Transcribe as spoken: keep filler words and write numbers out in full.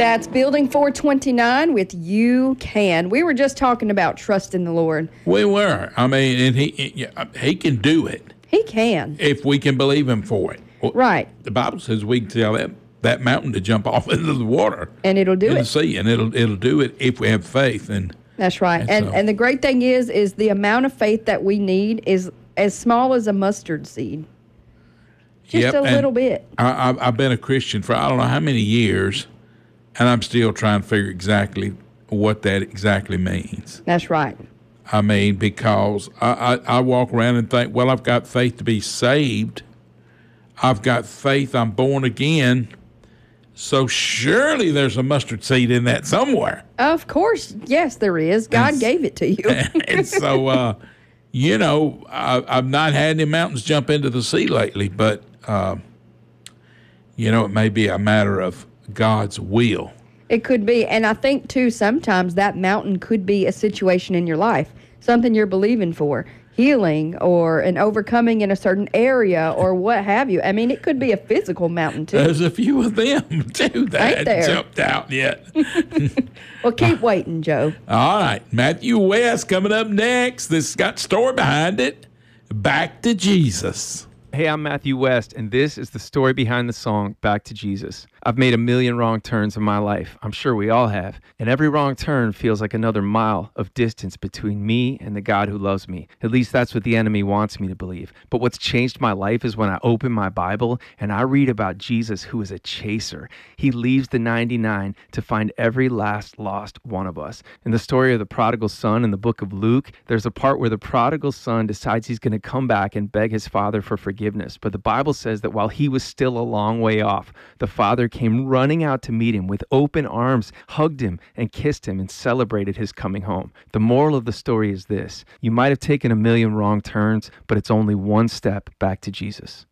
That's Building four twenty-nine with You Can. We were just talking about trust in the Lord. We were. I mean, and he he, he can do it. He can. If we can believe him for it. Well, right. The Bible says we can tell that, that mountain to jump off into the water. And it'll do in it. the sea, and it'll it'll do it if we have faith. And That's right. And, and so. and the great thing is, is the amount of faith that we need is as small as a mustard seed. Just yep, a little bit. I, I've, I've been a Christian for I don't know how many years, and I'm still trying to figure exactly what that exactly means. That's right. I mean, because I, I, I walk around and think, well, I've got faith to be saved. I've got faith I'm born again. So surely there's a mustard seed in that somewhere. Of course. Yes, there is. God and, gave it to you. and so, uh, you know, I, I've not had any mountains jump into the sea lately, but, uh, you know, it may be a matter of God's will. It could be. And I think, too, sometimes that mountain could be a situation in your life, something you're believing for, healing or an overcoming in a certain area or what have you. I mean, it could be a physical mountain, too. There's a few of them, too, that Ain't hadn't there? jumped out yet. Well, keep waiting, Joe. All right. Matthew West coming up next. This has got story behind it. Back to Jesus. Hey, I'm Matthew West, and this is the story behind the song, Back to Jesus. I've made a million wrong turns in my life. I'm sure we all have. And every wrong turn feels like another mile of distance between me and the God who loves me. At least that's what the enemy wants me to believe. But what's changed my life is when I open my Bible and I read about Jesus, who is a chaser. He leaves the ninety-nine to find every last lost one of us. In the story of the prodigal son in the book of Luke, there's a part where the prodigal son decides he's going to come back and beg his father for forgiveness. But the Bible says that while he was still a long way off, the father came running out to meet him with open arms, hugged him, and kissed him and celebrated his coming home. The moral of the story is this: you might have taken a million wrong turns, but it's only one step back to Jesus.